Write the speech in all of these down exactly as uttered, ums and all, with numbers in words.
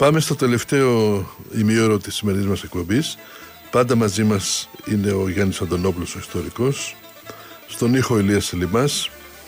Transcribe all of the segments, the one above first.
Πάμε στο τελευταίο ημίωρο της σημερινής μας εκπομπής. Πάντα μαζί μας είναι ο Γιάννης Αντωνόπουλος, ο ιστορικός. Στον ήχο Ηλίας Σελιμάς.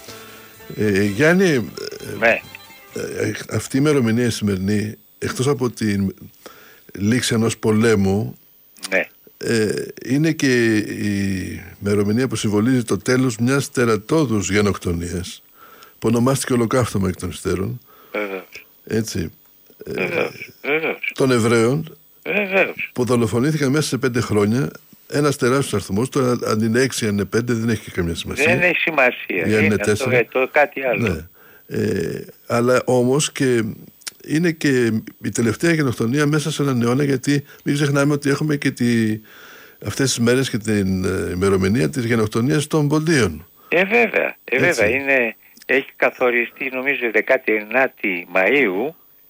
Ε, Γιάννη, ναι. ε, αυτή η ημερομηνία σημερινή, εκτός από τη λήξη ενός πολέμου, ναι. ε, είναι και η ημερομηνία που συμβολίζει το τέλος μιας τερατώδους γενοκτονίας που ονομάστηκε Ολοκαύτωμα εκ των υστέρων. Βεβαίως. Έτσι. Βεβαίως. Βεβαίως. Των Εβραίων. Βεβαίως. Που δολοφονήθηκαν μέσα σε πέντε χρόνια. Ένας τεράστιος αριθμός. Τώρα, αν είναι έξι, αν είναι πέντε, δεν έχει καμία σημασία. Δεν έχει σημασία. Είναι, είναι αυτό, το κάτι άλλο. Ναι. Ε, αλλά όμως και είναι και η τελευταία γενοκτονία μέσα σε έναν αιώνα, γιατί μην ξεχνάμε ότι έχουμε και τη, αυτές τις μέρες και την ημερομηνία της γενοκτονίας των Ποντίων. Ε, βέβαια. Ε, βέβαια. Είναι, έχει καθοριστεί νομίζω δεκάτη ενάτη Μαΐου,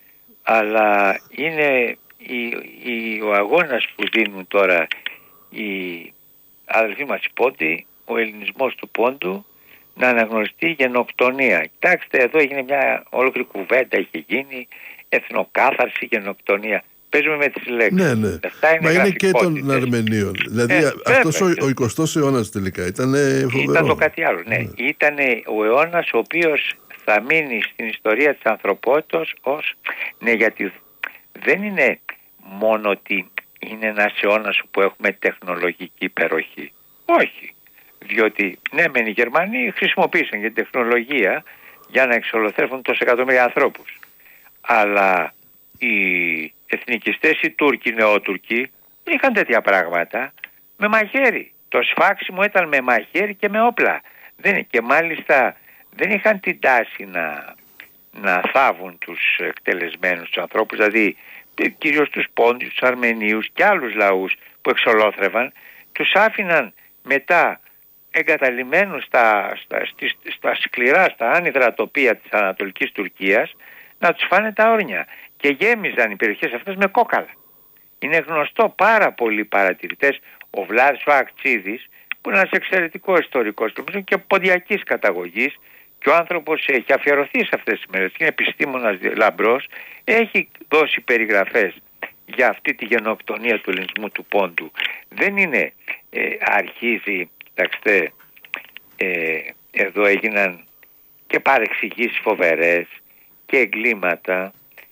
αλλά είναι η, η, ο αγώνας που δίνουν τώρα οι αδελφοί μας οι Πόντοι, ο ελληνισμός του Πόντου, να αναγνωριστεί γενοκτονία. Κοιτάξτε, εδώ έγινε μια ολόκληρη κουβέντα, είχε γίνει εθνοκάθαρση, γενοκτονία. Παίζουμε με τις λέξεις. Ναι, ναι. Είναι Μα είναι και των Αρμενίων. Δηλαδή ε, αυτός ο, ο εικοστός αιώνας τελικά ήταν φοβερό. Ήταν το κάτι άλλο, ναι. ναι. Ήταν ο αιώνας ο οποίος θα μείνει στην ιστορία της ανθρωπότητας ως... Ναι, γιατί δεν είναι μόνο ότι είναι ένας αιώνας που έχουμε τεχνολογική υπεροχή. Όχι. Διότι, ναι, μεν οι Γερμανοί χρησιμοποίησαν και την τεχνολογία για να εξολοθρεύουν τόσα εκατομμύρια ανθρώπους. Αλλά οι εθνικιστές, οι Τούρκοι, οι νεότουρκοι, είχαν τέτοια πράγματα με μαχαίρι. Το σφάξιμο ήταν με μαχαίρι και με όπλα. Δεν, και μάλιστα δεν είχαν την τάση να, να θάβουν τους εκτελεσμένους τους ανθρώπους, δηλαδή κυρίως τους Πόντιους, τους Αρμενίους και άλλους λαούς που εξολόθρευαν, τους άφηναν μετά εγκαταλειμμένους στα, στα, στα, στα σκληρά, στα άνυδρα τοπία της Ανατολικής Τουρκίας, να τους φάνε τα όρνια. Και γέμιζαν οι περιοχές αυτές με κόκαλα. Είναι γνωστό, πάρα πολλοί παρατηρητές, ο Βλάδης ο Ακτσίδης, που είναι ένας εξαιρετικός ιστορικός και ποντιακής καταγωγής, και ο άνθρωπος έχει αφιερωθεί σε αυτές τις μέρες, είναι επιστήμονας λαμπρός, έχει δώσει περιγραφές για αυτή τη γενοκτονία του ελληνισμού του Πόντου. Δεν είναι, ε, αρχίζει, κοιτάξτε, ε, εδώ έγιναν και παρεξηγήσεις φοβερές και εγκλήματα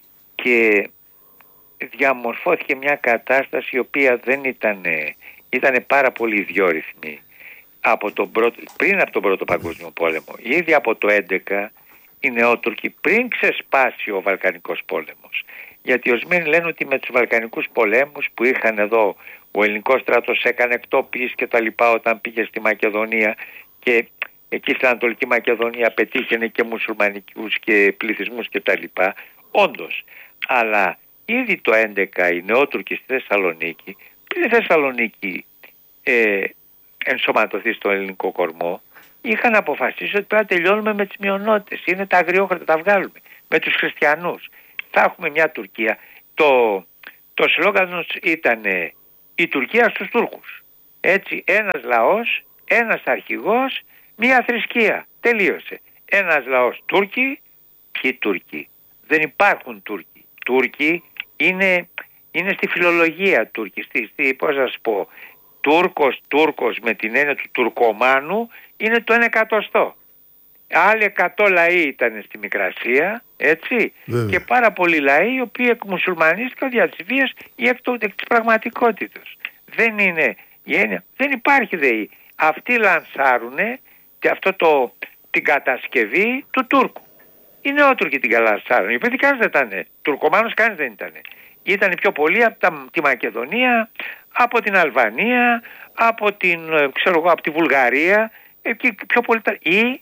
και διαμορφώθηκε μια κατάσταση η οποία δεν ήταν, ήταν πάρα πολύ ιδιόρυθμη. Από τον πρώτο, πριν από τον Πρώτο Παγκόσμιο Πόλεμο, ήδη από το έντεκα, οι νεότουρκοι, πριν ξεσπάσει ο Βαλκανικός πόλεμος, γιατί ορισμένοι λένε ότι με τους Βαλκανικούς πολέμους που είχαν εδώ, ο ελληνικός στρατός έκανε εκτόπιση και τα λοιπά όταν πήγε στη Μακεδονία, και εκεί στην Ανατολική Μακεδονία πετύχαινε και μουσουλμανικούς και πληθυσμούς και τα λοιπά. Όντως, αλλά ήδη το έντεκα οι νεότουρκοι στη Θεσσαλονίκη, πριν η Θεσσαλονίκη ε, ενσωματωθεί στο ελληνικό κορμό, είχαν αποφασίσει ότι πρέπει να τελειώνουμε με τις μειονότητες. Είναι τα αγριόχρωτα, τα βγάλουμε. Με τους χριστιανούς. Θα έχουμε μια Τουρκία. Το, το σλόγγαν ήταν η Τουρκία στους Τούρκους. Έτσι, ένας λαός, ένας αρχηγός, μια θρησκεία. Τελείωσε. Ένας λαός Τούρκοι, ποιοι Τούρκοι? Δεν υπάρχουν Τούρκοι. Τούρκοι είναι, είναι στη φιλολογία Τούρκοι. Στη, στη, πώς να σας πω, Τούρκος, Τούρκος με την έννοια του Τουρκομάνου είναι το ένα εκατοστό. Άλλοι εκατό λαοί ήταν στη Μικρασία, έτσι, Βέβαια. και πάρα πολλοί λαοί οι οποίοι εκμουσουλμανίστηκαν δια της βίας ή εκ, το, εκ της πραγματικότητας. Δεν είναι η έννοια, δεν υπάρχει ΔΕΗ. Αυτοί λανσάρουνε και αυτό το, την κατασκευή του Τούρκου. Οι νεότουρκοι την λανσάρουν. Οι οποίοι κανείς δεν ήταν. Τουρκομάνος κανείς δεν ήταν. Ήταν πιο πολλοί από τα, τη Μακεδονία, από την Αλβανία, από την, ξέρω εγώ, από τη Βουλγαρία, εκεί πιο πολύ ήταν. Ή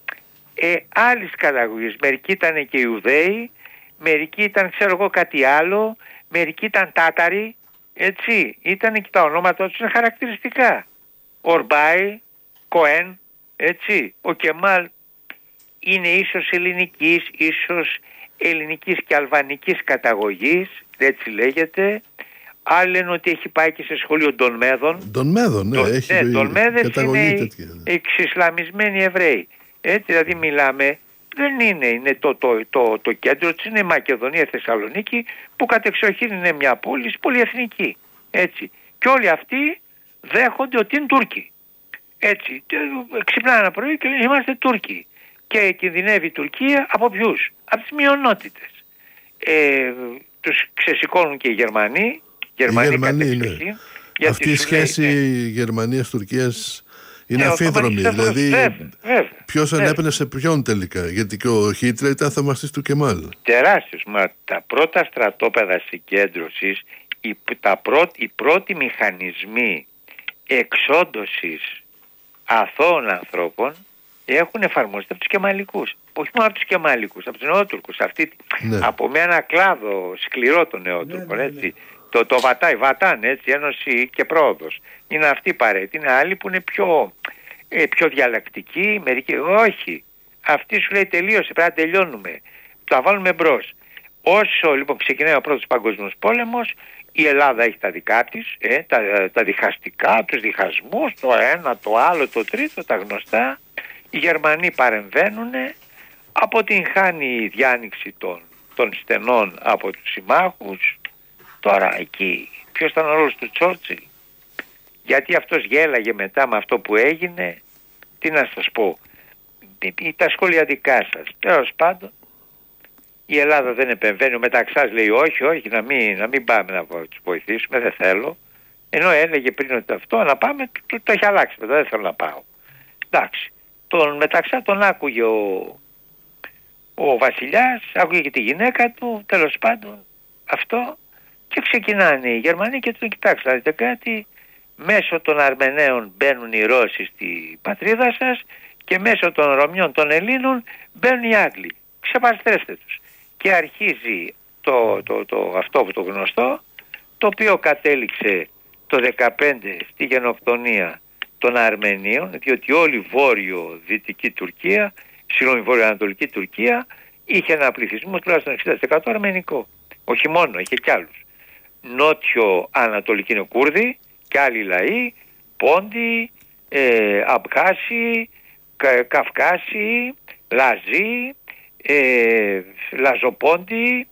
ε, άλλης καταγωγής. Μερικοί ήταν και Ιουδαίοι, μερικοί ήταν, ξέρω εγώ, κάτι άλλο, μερικοί ήταν Τάταροι, έτσι. Ήταν και τα ονόματα τους είναι χαρακτηριστικά. Ορμπάι, Κοέν, έτσι. Ο Κεμάλ είναι ίσως ελληνικής, ίσως ελληνικής και αλβανικής καταγωγής, έτσι λέγεται. Άλλοι λένε ότι έχει πάει και σε σχολείο των Μέδων. Των Μέδων, ναι, το, έχει ναι, των Μέδες είναι τέτοια. εξισλαμισμένοι Εβραίοι. Έτσι, δηλαδή μιλάμε δεν είναι, είναι το, το, το, το κέντρο της, είναι η Μακεδονία, Θεσσαλονίκη, που κατεξοχήν είναι μια πόλη πολυεθνική, έτσι. Και όλοι αυτοί δέχονται ότι είναι Τούρκοι. Έτσι, ξυπνάνε ένα πρωί και λένε είμαστε Τούρκοι. Και κινδυνεύει η Τουρκία από ποιους? Από τις μειονότητες. Ε, τους ξεσηκώνουν και οι Γερμανοί. Γερμανοί, οι Γερμανοί ναι. Αυτή η σχέση λέει, Γερμανίας-Τουρκίας είναι ναι, αμφίδρομη. Δηλαδή, ποιος ανέπαινε ποιον τελικά? Γιατί και ο Χίτλερ ήταν θαυμαστής του Κεμάλ. Τεράστιος. Μα τα πρώτα στρατόπεδα συγκέντρωσης, οι, τα πρώτη, οι πρώτοι μηχανισμοί εξόντωσης αθώων ανθρώπων έχουν εφαρμοστεί από τους Κεμαλικούς. Όχι μόνο από τους Κεμαλικούς, από τους Νεότουρκους. Αυτή, ναι. Από με ένα κλάδο σκληρό των Νεότουρκων, ναι, ναι, ναι. έτσι. Το, το Βατάι, Βατάν, έτσι, Ένωση και Πρόοδος. Είναι αυτή παρέτη. Είναι άλλοι που είναι πιο, ε, πιο διαλλακτικοί, μερικοί. Όχι. Αυτή σου λέει τελείωσε, πρέπει να τελειώνουμε. Τα βάλουμε μπρος. Όσο λοιπόν ξεκινάει ο πρώτος παγκόσμιος πόλεμος, η Ελλάδα έχει τα δικά της, ε, τα, τα διχαστικά, τους διχασμούς, το ένα, το άλλο, το τρίτο, τα γνωστά. Οι Γερμανοί παρεμβαίνουν, αποτυγχάνει η διάνοιξη των, των στενών από τους συμμάχους. Τώρα εκεί ποιος ήταν ο ρόλος του Τσόρτσιλ? Γιατί αυτός γέλαγε μετά με αυτό που έγινε? Τι να σας πω, τα σχόλια δικά σας. Τέλος πάντων, η Ελλάδα δεν επεμβαίνει, ο Μεταξάς λέει όχι, όχι, να μην, να μην πάμε να τους βοηθήσουμε, δεν θέλω. Ενώ έλεγε πριν ότι αυτό να πάμε, το, το έχει αλλάξει μετά, δεν θέλω να πάω. Εντάξει, τον Μεταξά τον άκουγε ο, ο Βασιλιάς, άκουγε και τη γυναίκα του, τέλος πάντων αυτό. Και ξεκινάνε οι Γερμανοί και τον κοιτάξτε, δείτε κάτι, μέσω των Αρμεναίων μπαίνουν οι Ρώσοι στη πατρίδα σας και μέσω των Ρωμιών των Ελλήνων μπαίνουν οι Άγγλοι. Ξεπαστρέψτε τους. Και αρχίζει το, το, το, αυτό που το γνωστό, το οποίο κατέληξε το δεκαπέντε στη γενοκτονία των Αρμενίων, διότι όλη η βόρειο-δυτική Τουρκία, συγγνώμη, βόρειο-ανατολική Τουρκία, είχε ένα πληθυσμό τουλάχιστον εξήντα τοις εκατό αρμενικό. Όχι μόνο, είχε κι άλλους. Νότιο-ανατολική είναι Κούρδοι και άλλοι λαοί, Πόντοι, ε, Αμπχάσοι, Κα, Καυκάσοι, Λαζοί, ε, Λαζοπόντοι,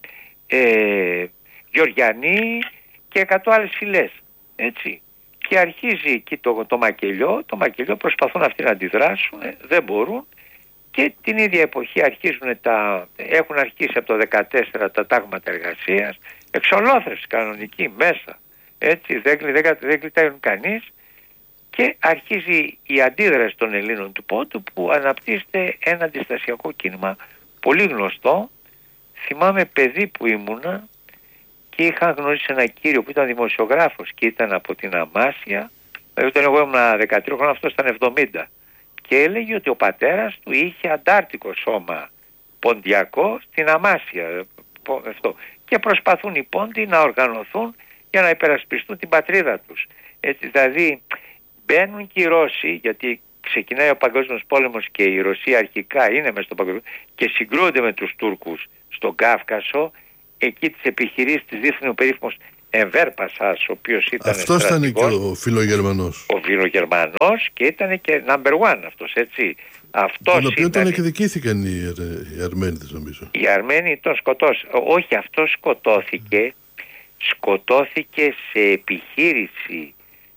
ε, Γεωργιανοί και εκατό άλλες φυλές. Έτσι. Και αρχίζει εκεί το, το μακελιό, το μακελιό προσπαθούν αυτοί να αντιδράσουν, δεν μπορούν. Και την ίδια εποχή αρχίζουν τα, έχουν αρχίσει από το δεκατέσσερα τα τάγματα εργασίας, εξολόθρευση κανονική μέσα, έτσι, δεν, δεν, δεν κλειτάει κανείς, και αρχίζει η αντίδραση των Ελλήνων του Πόντου που αναπτύσσεται ένα αντιστασιακό κίνημα πολύ γνωστό. Θυμάμαι παιδί που ήμουνα και είχα γνωρίσει ένα κύριο που ήταν δημοσιογράφος και ήταν από την Αμάσια, δηλαδή όταν εγώ ήμουν δεκατρία χρόνια, αυτός ήταν εβδομήντα. Και έλεγε ότι ο πατέρας του είχε αντάρτικο σώμα ποντιακό στην Αμάσια. Αυτό. Και προσπαθούν οι Πόντοι να οργανωθούν για να υπερασπιστούν την πατρίδα τους. Έτσι, δηλαδή μπαίνουν και οι Ρώσοι, γιατί ξεκινάει ο Παγκόσμιος Πόλεμος και η Ρωσία αρχικά είναι μέσα στο Παγκόσμιο και συγκρούονται με τους Τούρκους στον Κάφκασο. Εκεί τις επιχειρήσεις της δίθυνε ο περίφημος Ενβέρ Πασάς, ο οποίος ήταν αυτός ήταν και ο φιλογερμανός. Ο φιλογερμανός και ήταν και number one αυτός, έτσι. Αυτός τον οποίο ήταν... τον εκδικήθηκαν οι, οι Αρμένιδες, νομίζω. Οι Αρμένοι τον σκοτώσαν. Όχι, αυτός σκοτώθηκε. Σκοτώθηκε σε επιχείρηση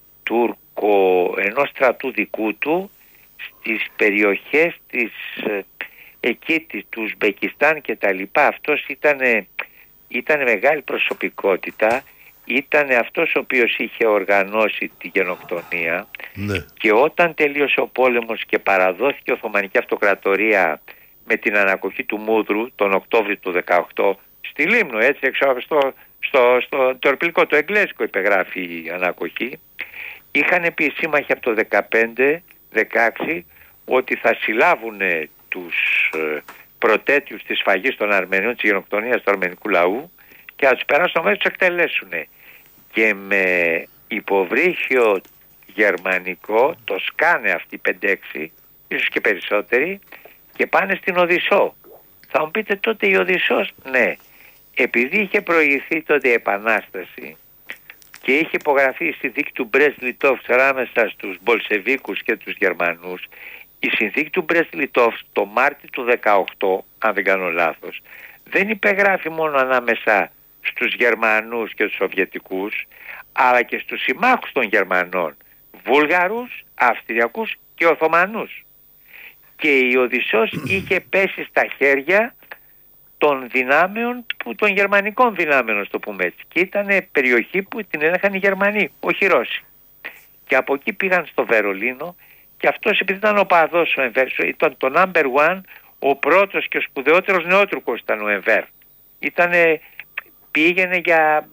Τούρκο ενός στρατού δικού του στις περιοχές της εκεί του Ουσμπεκιστάν και τα λοιπά. Αυτός ήταν, ήταν μεγάλη προσωπικότητα. Ήταν αυτός ο οποίος είχε οργανώσει τη γενοκτονία, ναι. Και όταν τελείωσε ο πόλεμος και παραδόθηκε η Οθωμανική Αυτοκρατορία με την ανακοχή του Μούδρου τον Οκτώβριο του δεκαοκτώ στη Λίμνο, έτσι, έξω στο, στο, στο το ερπιλικό, το εγγλέζικο υπεγράφει η ανακοχή, είχαν πει οι σύμμαχοι από το δεκαπέντε δεκαέξι ότι θα συλλάβουν τους προτέτειους της σφαγής των Αρμενίων, της γενοκτονίας του αρμενικού λαού, και θα τους περάσουν μέσα, τους εκτελέσουν. Και με υποβρύχιο γερμανικό το σκάνε αυτοί πέντε έξι, ίσως και περισσότεροι, και πάνε στην Οδυσσό. Θα μου πείτε τότε η Οδυσσός, ναι, επειδή είχε προηγηθεί τότε η Επανάσταση και είχε υπογραφεί στη δίκη του Μπρέσλιτοφ ανάμεσα στους Μπολσεβίκους και τους Γερμανούς, η συνθήκη του Μπρέσλιτοφ το Μάρτιο του δεκαοκτώ, αν δεν κάνω λάθος, δεν υπεγράφει μόνο ανάμεσα στους Γερμανούς και τους Σοβιετικούς, αλλά και στους συμμάχους των Γερμανών, Βούλγαρους, Αυστριακούς και Οθωμανούς. Και η Οδυσσός είχε πέσει στα χέρια των δυνάμεων, που, των γερμανικών δυνάμεων, το πούμε έτσι. Και ήταν περιοχή που την έλεγαν οι Γερμανοί, όχι οι Ρώσοι. Και από εκεί πήγαν στο Βερολίνο, και αυτός, επειδή ήταν ο παδός ο Ενβέρ, ήταν το number one, ο πρώτος και ο σπουδαιότερος νεότουρκος ήταν ο Ενβέρ. Ήτανε, πήγαινε για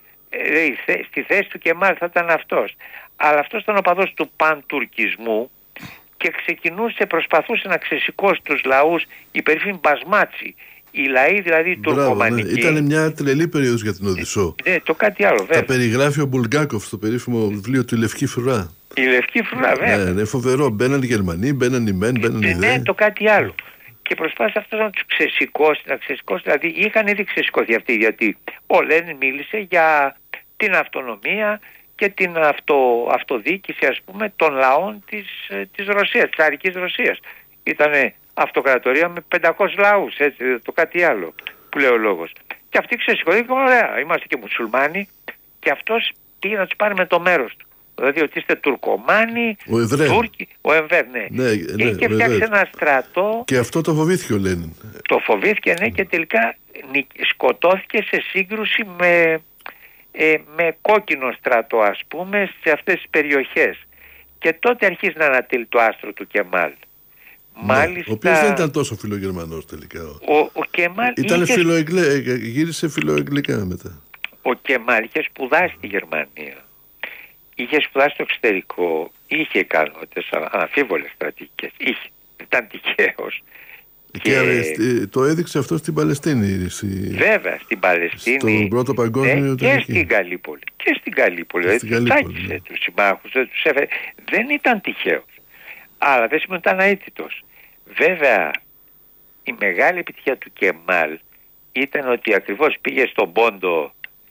ε, στη θέση του Κεμάλ θα ήταν αυτός. Αλλά αυτός ήταν ο παδός του παντουρκισμού και ξεκινούσε, προσπαθούσε να ξεσηκώσει τους λαούς, η περίφημη Μπασμάτσι. Οι λαοί δηλαδή οι τουρκομανικοί. Ναι. Ήταν μια τρελή περίοδος για την Οδυσσό. Ναι, το κάτι άλλο βέβαια. Τα περιγράφει ο Μπουλγκάκοφ στο περίφημο βιβλίο του «Η Λευκή Φρουρά». Η Λευκή Φρουρά, βέβαια. Ναι, είναι φοβερό. Μπαίναν οι Γερμανοί, μπαίναν οι μεν, μπαίναν οι δε. Ναι, το κάτι άλλο. Και προσπάθησε αυτό να τους ξεσηκώσει, να ξεσηκώσει. Δηλαδή είχαν ήδη ξεσηκωθεί αυτοί, γιατί ο Λένιν μίλησε για την αυτονομία και την αυτο, αυτοδιοίκηση, ας πούμε, των λαών της, της Ρωσίας, της Τσαρικής Ρωσίας. Ήτανε αυτοκρατορία με πεντακόσιους λαούς, έτσι, το κάτι άλλο που λέει ο λόγος. Και αυτοί ξεσηκωθήκαν, ωραία, είμαστε και μουσουλμάνοι, και αυτός πήγε να τους πάρει με το μέρος του. Δηλαδή ότι είστε Τουρκομάνοι, Τούρκοι, ο Ενβέρ, ναι. ναι, ναι είχε φτιάξει ένα στρατό. Και αυτό το φοβήθηκε ο Λένιν. Το φοβήθηκε, ναι, και τελικά σκοτώθηκε σε σύγκρουση με, ε, με κόκκινο στρατό, ας πούμε, σε αυτές τις περιοχές. Και τότε αρχίζει να ανατείλει το άστρο του Κεμάλ. Ναι, μάλιστα, ο οποίος δεν ήταν τόσο φιλογερμανός τελικά. Ο, ο Κεμάλ ήταν είχε... φιλοεγγλέ, γύρισε φιλοεγγλικά μετά. Ο Κεμάλ είχε σπουδάσει στη Γερμανία. Είχε σπουδάσει στο εξωτερικό, είχε ικανότητες αναμφίβολες στρατηγικές, είχε, ήταν τυχαίος. Και, και το έδειξε αυτό στην Παλαιστίνη. Στη... Βέβαια, στην Παλαιστίνη. Στον πρώτο παγκόσμιο. Ναι, και εκεί. στην Γαλλίπολη. Και στην Γαλλίπολη. Δεν τους άκησε ναι. τους συμμάχους, δεν τους έφερε. Δεν ήταν τυχαίος. Αλλά δεν σημαίνει ότι ήταν αίτητος. Βέβαια, η μεγάλη επιτυχία του Κεμάλ ήταν ότι ακριβώς πήγε στον Πόντο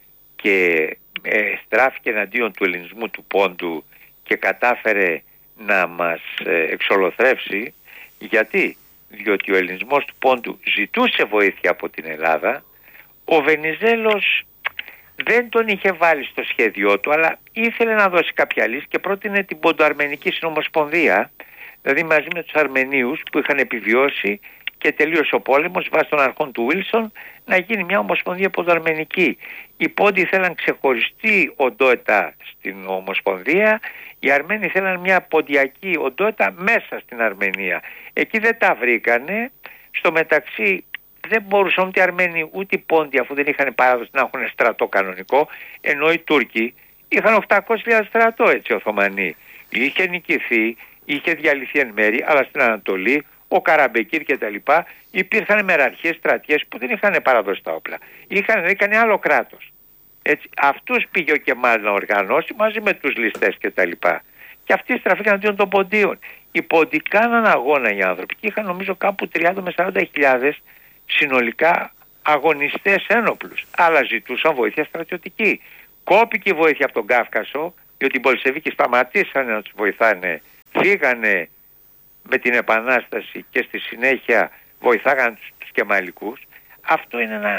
και ε, στράφηκε εναντίον του ελληνισμού του Πόντου και κατάφερε να μας ε, εξολοθρεύσει. Γιατί? Διότι ο ελληνισμός του Πόντου ζητούσε βοήθεια από την Ελλάδα. Ο Βενιζέλος δεν τον είχε βάλει στο σχέδιό του, αλλά ήθελε να δώσει κάποια λύση και πρότεινε την Ποντοαρμενική Συνομοσπονδία, δηλαδή μαζί με τους Αρμενίους που είχαν επιβιώσει και τελείωσε ο πόλεμος βάσει των αρχών του Βίλσον, να γίνει μια ομοσπονδία ποντοαρμενική. Οι Πόντοι θέλαν ξεχωριστή οντότητα στην ομοσπονδία, οι Αρμένοι θέλαν μια ποντιακή οντότητα μέσα στην Αρμενία. Εκεί δεν τα βρήκανε. Στο μεταξύ δεν μπορούσαν ούτε οι Αρμένοι ούτε οι Πόντοι, αφού δεν είχαν παράδοση, να έχουν στρατό κανονικό, ενώ οι Τούρκοι είχαν οκτακόσιες χιλιάδες στρατό, έτσι, Οθωμανοί. Είχε νικηθεί, είχε διαλυθεί εν μέρη, αλλά στην Ανατολή, ο Καραμπεκίρ και τα λοιπά, υπήρχαν μεραρχίες, στρατιές που δεν είχαν παραδώσει τα όπλα. Είχαν, έκανε άλλο κράτος. Έτσι, αυτούς πήγε ο Κεμάλ να οργανώσει μαζί με τους ληστές και τα λοιπά. Και αυτοί στραφήκαν αντίον των Ποντίων. Οι Πόντοι κάναν αγώνα οι άνθρωποι και είχαν νομίζω κάπου τριάντα με σαράντα χιλιάδες συνολικά αγωνιστές ένοπλους. Αλλά ζητούσαν βοήθεια στρατιωτική. Κόπηκε η βοήθεια από τον Κάφκασο, διότι οι Μπολσεβίκοι σταματήσαν να τους βοηθάνε. Φύγανε με την Επανάσταση και στη συνέχεια βοηθάγαν τους, τους Κεμαλικούς. Αυτό είναι ένα,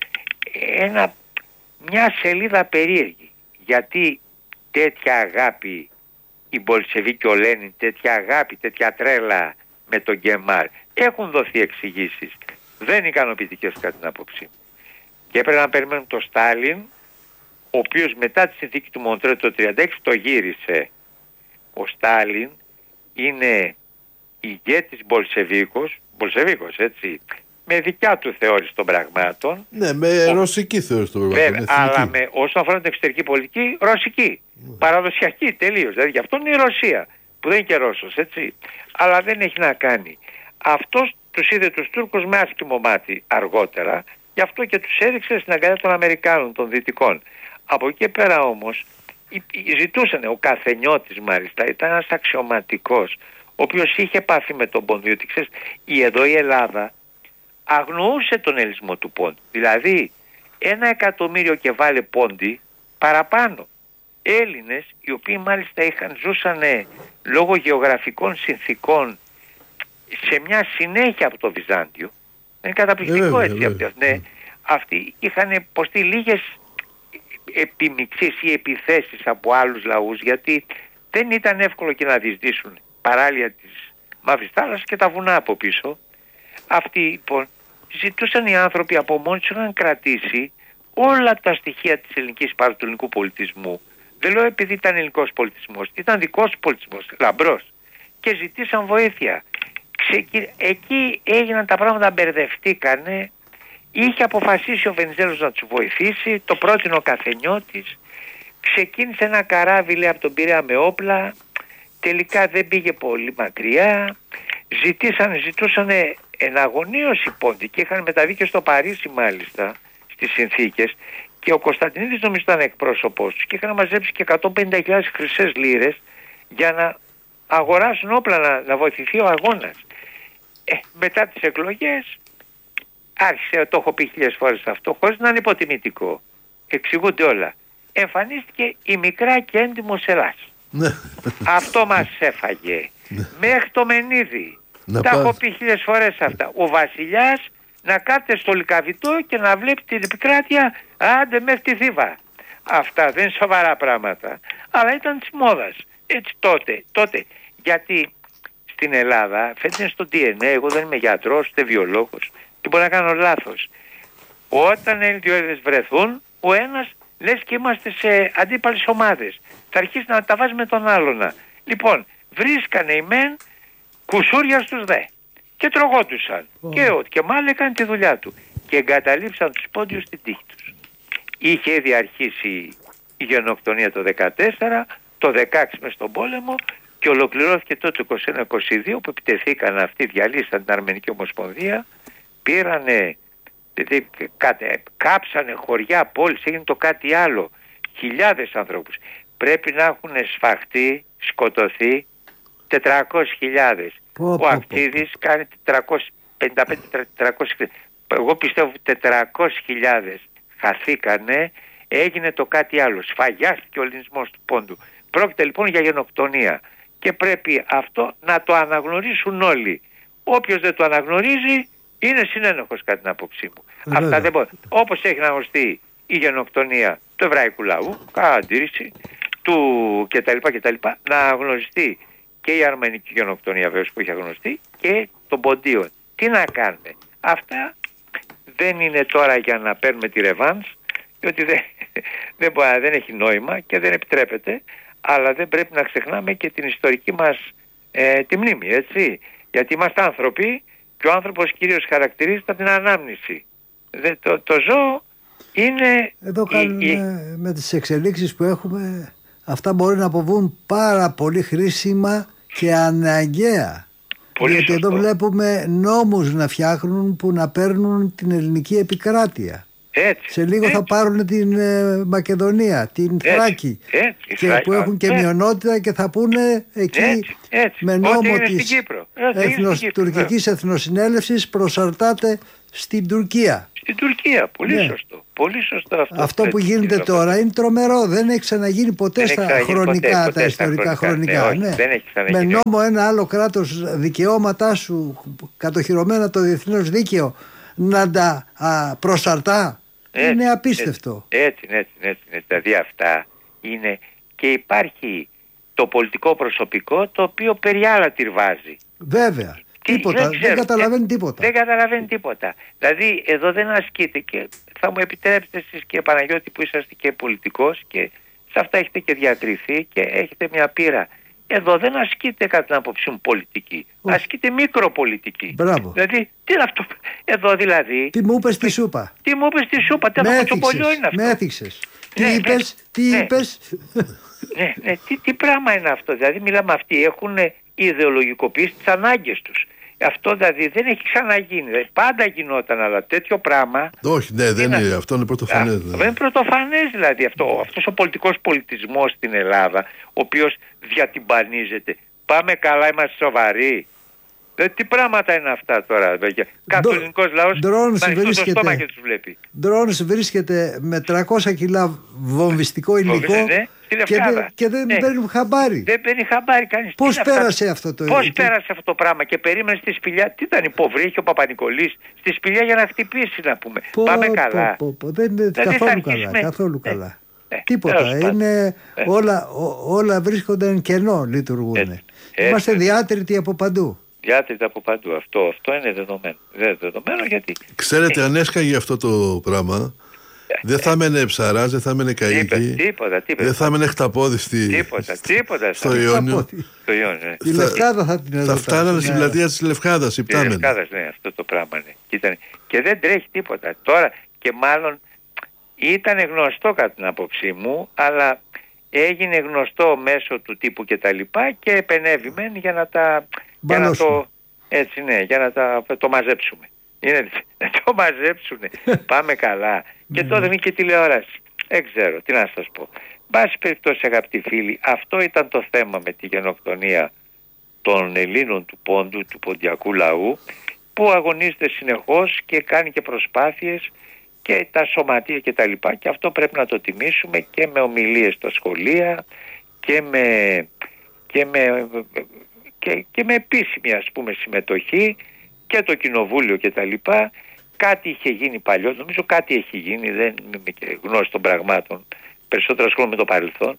ένα, μια σελίδα περίεργη. Γιατί τέτοια αγάπη οι Μπολσεβίκοι, ο Λένιν, τέτοια αγάπη, τέτοια τρέλα με τον Κεμάλ. Έχουν δοθεί εξηγήσεις. Δεν είναι ικανοποιητικές κατά την άποψή μου. Και έπρεπε να περιμένουν τον Στάλιν, ο οποίος μετά τη συνθήκη του Μοντρέ το τριάντα έξι το γύρισε. Ο Στάλιν είναι ηγέτης Μπολσεβίκος, Μπολσεβίκος έτσι, με δικιά του θεώρηση των πραγμάτων. Ναι, με ο... ρωσική θεώρηση των πραγμάτων. Βέβαια, αλλά με, όσον αφορά την εξωτερική πολιτική, ρωσική. Mm. Παραδοσιακή τελείως. Δηλαδή γι' αυτό είναι η Ρωσία, που δεν είναι και Ρώσος, έτσι. Αλλά δεν έχει να κάνει. Αυτός τους είδε τους Τούρκους με άσχημο μάτι αργότερα, γι' αυτό και τους έριξε στην αγκαλιά των Αμερικάνων, των Δυτικών. Από εκεί πέρα όμως ζητούσαν, ο Καθενιώτης μάλιστα ήταν ένας αξιωματικός, ο οποίος είχε πάθει με τον Πόντο, διότι ξέρεις, η εδώ η Ελλάδα αγνοούσε τον ελληνισμό του Πόντου. Δηλαδή ένα εκατομμύριο και βάλε Πόντι παραπάνω. Έλληνες οι οποίοι μάλιστα είχαν, ζούσανε λόγω γεωγραφικών συνθήκων σε μια συνέχεια από το Βυζάντιο. Είναι καταπληκτικό ε, έτσι. βέβαια, Αυτοί, ναι, αυτοί είχαν υποστεί λίγες επιμιξίες ή επιθέσεις από άλλους λαούς, γιατί δεν ήταν εύκολο και να διεισδύσουν παράλια της Μαύρης Θάλασσας και τα βουνά από πίσω. Αυτοί λοιπόν ζητούσαν οι άνθρωποι από μόνοι τους, είχαν κρατήσει όλα τα στοιχεία της ελληνικής πάρου του ελληνικού πολιτισμού. Δεν λέω επειδή ήταν ελληνικός πολιτισμός, ήταν δικός πολιτισμός, λαμπρός. Και ζητήσαν βοήθεια. Ξεκι... Εκεί έγιναν τα πράγματα, μπερδευτήκανε. Είχε αποφασίσει ο Βενιζέλος να τους βοηθήσει, το πρότεινε ο Καθενιώτης. Ξεκίνησε ένα καράβι, λέει, από τον Πειραιά με όπλα. Τελικά δεν πήγε πολύ μακριά. Ζητήσαν, ζητούσαν εναγωνίωση πόντι και είχαν μεταβεί και στο Παρίσι μάλιστα στις συνθήκες. Και ο Κωνσταντινίδης νομίζω ήταν εκπρόσωπός τους και είχαν μαζέψει και εκατόν πενήντα χιλιάδες χρυσές λίρες για να αγοράσουν όπλα, να, να βοηθηθεί ο αγώνας. Ε, μετά τις εκλογές άρχισε, το έχω πει χίλιες φορές αυτό, χωρίς να είναι υποτιμητικό. Εξηγούνται όλα. Εμφανίστηκε η μικρά και έντιμος Ελλάς. Αυτό μας έφαγε. Μέχρι το Μενίδη. Να τα πας. έχω πει χίλιες φορές αυτά. Ο βασιλιάς να κάθεται στο Λυκαβητό και να βλέπει την επικράτεια άντε μέχρι τη Θήβα. Αυτά δεν είναι σοβαρά πράγματα. Αλλά ήταν της μόδας. Έτσι τότε. τότε. Γιατί στην Ελλάδα φαίνεται στο ντι εν έι, εγώ δεν είμαι γιατρός, ούτε βιολόγος και μπορεί να κάνω λάθος. Όταν οι δύο Έλληνες βρεθούν, ο ένας λες και είμαστε σε αντίπαλες ομάδες. Θα αρχίσει να τα βάζει με τον άλλον. Λοιπόν, βρίσκανε οι μεν κουσούρια στους δε. Και τρογόντουσαν. Oh. Και ο και μάλλον έκανε τη δουλειά του. Και εγκαταλείψαν τους πόντιους στην τύχη τους. Είχε ήδη αρχίσει η γενοκτονία το δεκατέσσερα, το δεκαέξι μες στον πόλεμο και ολοκληρώθηκε τότε το είκοσι ένα είκοσι δύο που επιτεθήκαν αυτοί, διαλύσαν την Αρμενική Ομοσπονδία, πήρανε, δηλαδή, κάτε, κάψανε χωριά, πόλεις, έγινε το κάτι άλλο. Χιλιάδες ανθρώπους. Πρέπει να έχουν σφαχτεί, σκοτωθεί τετρακόσιες χιλιάδες. Ο Ακτίδης κάνει τετρακόσιες πενήντα πέντε με τετρακόσιες χιλιάδες. Εγώ πιστεύω τετρακόσιες χιλιάδες χαθήκανε, έγινε το κάτι άλλο. Σφαγιάστηκε ο ελληνισμός του πόντου. Πρόκειται λοιπόν για γενοκτονία. Και πρέπει αυτό να το αναγνωρίσουν όλοι. Όποιος δεν το αναγνωρίζει είναι συνένοχος κατά την άποψή μου. Ε, Αυτά δεν μπορεί. Όπως έχει αναγνωριστεί η γενοκτονία του εβραϊκού λαού, κατά αντίρρηση, του κτλ. κτλ. Να αναγνωριστεί και η αρμενική γενοκτονία βέβαια που έχει αγνωστεί και των ποντίων. Τι να κάνουμε. Αυτά δεν είναι τώρα για να παίρνουμε τη ρεβάνς, διότι δεν, δεν, μπορεί, δεν έχει νόημα και δεν επιτρέπεται, αλλά δεν πρέπει να ξεχνάμε και την ιστορική μας ε, τη μνήμη, έτσι. Γιατί είμαστε άνθρωποι και ο άνθρωπος κυρίως χαρακτηρίζεται από την ανάμνηση. Δεν, το, το ζώο είναι... Εδώ κάνουμε, η, η... με τις εξελίξεις που έχουμε, αυτά μπορεί να αποβούν πάρα πολύ χρήσιμα και αναγκαία. Πολύ Γιατί σωστό. εδώ βλέπουμε νόμους να φτιάχνουν που να παίρνουν την ελληνική επικράτεια. Έτσι, σε λίγο έτσι. θα πάρουν την ε, Μακεδονία, την Έτσι, Θράκη έτσι, και Θράκη, που έχουν και έτσι. μειονότητα και θα πούνε εκεί Έτσι, έτσι. με Ό,τι νόμο είναι της στην Κύπρο. Ό,τι είναι εθνος, στην Κύπρο, τουρκικής εθνοσυνέλευσης προσαρτάται στην Τουρκία. Στην Τουρκία, πολύ Ναι. σωστό. Πολύ σωστό αυτό. Αυτό που Έτσι, γίνεται κύριε τώρα είναι τρομερό. Δεν έχει ξαναγίνει ποτέ Δεν στα έχει ξαναγίνει χρονικά, ποτέ, ποτέ τα στα ιστορικά χρονικά. χρονικά. Ναι, όχι, δεν έχει Με ξαναγίνει. νόμο ένα άλλο κράτος δικαιώματά σου κατοχυρωμένα το διεθνές δίκαιο να τα α, προσαρτά. Έτσι, είναι απίστευτο. Έτσι, έτσι, έτσι, έτσι, έτσι. Δηλαδή αυτά είναι και υπάρχει το πολιτικό προσωπικό το οποίο περί άλλα τυρβάζει. Βέβαια. Τι, τίποτα. δεν, Δεν, ξέρω, καταλαβαίνει ε, τίποτα. Δεν καταλαβαίνει τίποτα. Δηλαδή εδώ δεν ασκείται και θα μου επιτρέψετε εσείς και Παναγιώτη που είσαστε και πολιτικός και σε αυτά έχετε και διακριθεί και έχετε μια πείρα. Εδώ δεν ασκείται κατά την άποψή μου πολιτική. Ο. Ασκείται μικροπολιτική. Μπράβο. Δηλαδή, τι είναι αυτό. Εδώ δηλαδή. Τι μου είπες τη σούπα. Τι μου είπες τη σούπα. Τι αυτό το πολιό είναι αυτό. Με έθιξες. Τι Ναι, είπες, ναι, τι ναι. είπες. Ναι, ναι, τι, τι πράγμα είναι αυτό. Δηλαδή μιλάμε αυτοί έχουν ιδεολογικοποιήσει τις ανάγκες τους. Αυτό δηλαδή δεν έχει ξαναγίνει. Δηλαδή, πάντα γινόταν, αλλά τέτοιο πράγμα. Όχι, ναι, δεν είναι, είναι, αυτό είναι πρωτοφανές. Α, Ναι. δεν είναι πρωτοφανές δηλαδή αυτό. Αυτός ο πολιτικός πολιτισμός στην Ελλάδα, ο οποίος διατυμπανίζεται. Πάμε καλά, είμαστε σοβαροί. Δηλαδή, τι πράγματα είναι αυτά τώρα, παιδιά. Κάθε ελληνικός λαός να ανοιχτούν το στόμα και τους βλέπει. Drones βρίσκεται με τριακόσια κιλά βομβιστικό υλικό Ναι. Στη Λευκάδα. Και, δε, και δεν ναι. παίρνουν χαμπάρι. Δεν παίρνει χαμπάρι κανείς. Πώς πέρασε αυτό το Πώς εκεί? πέρασε αυτό το πράγμα και περίμενε στη σπηλιά. Τι ήταν, υποβρύχει ο Παπα-Νικολής στη σπηλιά για να χτυπήσει, να πούμε. Πω, Πάμε πω, καλά. Πω, πω. Δεν είναι δηλαδή καθόλου καλά. Καθόλου ε, καλά. ε, Τίποτα. Ε, είναι, ε. όλα, ό, όλα βρίσκονται εν κενό, λειτουργούν. Ε, ε, Είμαστε ε, διάτριτοι από παντού. Διάτριτοι από παντού. Αυτό, αυτό είναι δεδομένο. Δεν είναι δεδομένο γιατί. Ξέρετε, αν έσκαγε αυτό το πράγμα, δεν θα έμενε Ψαράς, δεν θα έμενε Καΐκη, τίποτα, τίποτα. δεν θα έμενε Χταπόδη στη... Τίποτα, τίποτα. στο Ιόνιο. Στο Ιόνιο, Η Λευκάδα θα την έδωτα. Θα φτάνανε στην πλατεία της Λευκάδας, η Λευκάδας, ναι, αυτό το πράγμα είναι. Και, ήταν, και δεν τρέχει τίποτα. Τώρα και μάλλον ήταν γνωστό κατά την άποψή μου, αλλά έγινε γνωστό μέσω του τύπου και τα λοιπά και επενέβη μεν για να τα... Για να το, έτσι ναι, για να τα, το μαζέψουμε. Είναι, να το μαζέψουνε. Πάμε καλά. Και τότε είναι και τηλεόραση. Δεν ξέρω, τι να σας πω. Μπάση περιπτώσει, αγαπητοί φίλοι, αυτό ήταν το θέμα με τη γενοκτονία των Ελλήνων του Πόντου, του ποντιακού λαού, που αγωνίζεται συνεχώς και κάνει και προσπάθειες και τα σωματεία και τα λοιπά, και αυτό πρέπει να το τιμήσουμε και με ομιλίες στα σχολεία και με, και με, και, και με επίσημη, ας πούμε, συμμετοχή και το κοινοβούλιο και τα λοιπά. Κάτι είχε γίνει παλιώς, νομίζω κάτι έχει γίνει, δεν είμαι και γνώση των πραγμάτων, περισσότερο ασχολούμαι με το παρελθόν,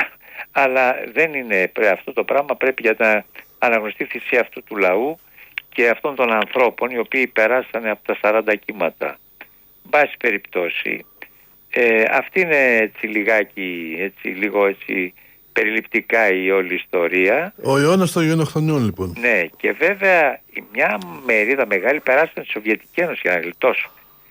αλλά δεν είναι αυτό το πράγμα, πρέπει για να αναγνωστεί η θυσία αυτού του λαού και αυτών των ανθρώπων οι οποίοι περάσανε από τα σαράντα κύματα. Μπάση περιπτώσει, ε, αυτή είναι έτσι λιγάκι, έτσι, λίγο έτσι περιληπτικά η όλη ιστορία. Ο αιώνας των γενοκτονιών, λοιπόν. Ναι, και βέβαια μια μερίδα μεγάλη περάσανε στη Σοβιετική Ένωση για να γλιτώσουν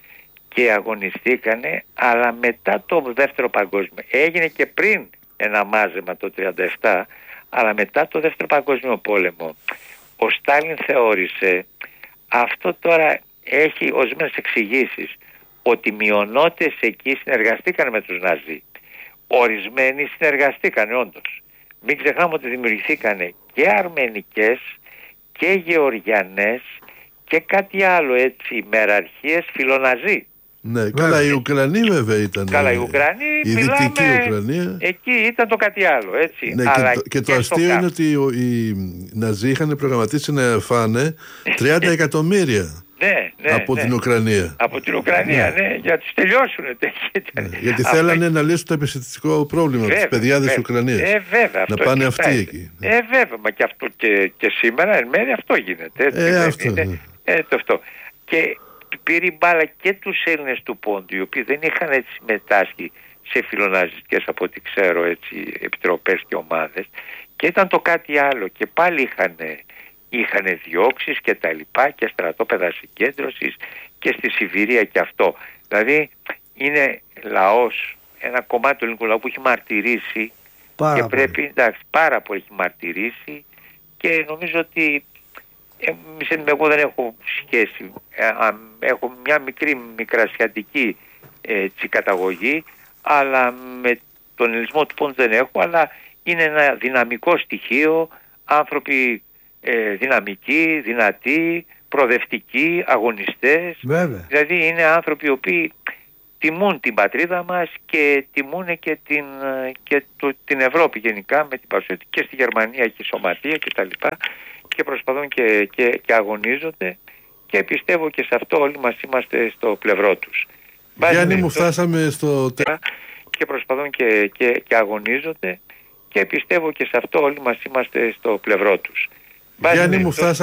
και αγωνιστήκανε, αλλά μετά το δεύτερο παγκόσμιο, έγινε και πριν ένα μάζεμα το τριάντα επτά, αλλά μετά το δεύτερο παγκόσμιο πόλεμο ο Στάλιν θεώρησε, αυτό τώρα έχει ορισμένες εξηγήσεις, ότι μειονότητες εκεί συνεργαστήκαν με τους Ναζί. Ορισμένοι συνεργαστήκαν όντως. Μην ξεχνάμε ότι δημιουργηθήκαν και αρμενικές και γεωργιανές και κάτι άλλο έτσι μεραρχίες φιλοναζί. Ναι, καλά, οι Ουκρανοί βέβαια ήταν. Καλά, οι Ουκρανοί, η Δυτική Ουκρανία. Εκεί ήταν το κάτι άλλο, έτσι. Ναι, αλλά και, το, και το και αστείο είναι ότι οι Ναζί είχαν προγραμματίσει να φάνε τριάντα εκατομμύρια. Ναι, ναι, από ναι. την Ουκρανία. Από την Ουκρανία, ναι, ναι, για να τις τελειώσουν. Ναι, γιατί θέλανε να λύσουν το επιστημικό πρόβλημα της παιδιάδες της Ουκρανίας. Ε, βέβαια, να πάνε αυτοί εκεί. Ε, βέβαια, μα και αυτό και, και σήμερα εν μέρει αυτό γίνεται. Έτσι, ε, αυτό, είναι, ναι. ε, το αυτό. Και πήρε μπάλα και τους Έλληνες του Πόντου, οι οποίοι δεν είχαν έτσι συμμετάσχει σε φιλοναζιστικές, από ό,τι ξέρω, έτσι, επιτροπές και ομάδες, και ήταν το κάτι άλλο, και πάλι είχαν είχαν διώξεις και τα λοιπά και στρατόπεδα συγκέντρωσης και στη Σιβηρία και αυτό. Δηλαδή είναι λαός, ένα κομμάτι του ελληνικού λαού που έχει μαρτυρήσει πάρα και πρέπει, πολύ. εντάξει, πάρα πολύ έχει μαρτυρήσει, και νομίζω ότι εμείς, εγώ δεν έχω σχέση, έχω μια μικρή μικρασιατική έτσι, καταγωγή, αλλά με τον ελληνισμό του Πόντου δεν έχω, αλλά είναι ένα δυναμικό στοιχείο, άνθρωποι ε, δυναμικοί, δυνατοί, προοδευτικοί, αγωνιστές. Βέβαια. Δηλαδή είναι άνθρωποι οι οποίοι τιμούν την πατρίδα μας και τιμούν και την, και το, την Ευρώπη γενικά με την παρουσία και στη Γερμανία και σωματεία και τα λοιπά, και προσπαθούν και, και, και αγωνίζονται, και πιστεύω και σε αυτό όλοι μας είμαστε στο πλευρό τους. Γιάννη μου, φτάσαμε στο... Και προσπαθούν και, και, και αγωνίζονται, και πιστεύω και σε αυτό όλοι μας είμαστε στο πλευρό τους. Γιάννη μου, φτάσαμε